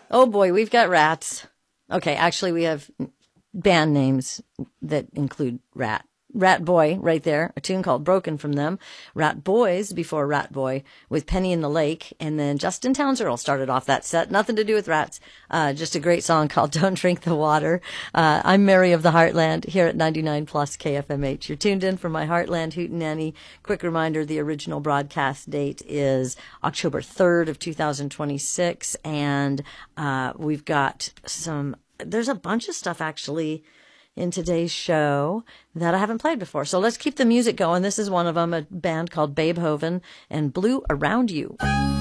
Oh boy, we've got rats. Okay, actually we have band names that include Rat. Rat Boy right there, a tune called Broken from them. Rat Boys before Rat Boy with Penny in the Lake. And then Justin Townsend started off that set. Nothing to do with rats. Just a great song called Don't Drink the Water. I'm Mary of the Heartland here at 99 plus KFMH. You're tuned in for my Heartland Hootenanny. Quick reminder, the original broadcast date is October 3rd of 2026. And we've got there's a bunch of stuff actually in today's show that I haven't played before. So let's keep the music going. This is one of them, a band called Babehoven and Blue Around You.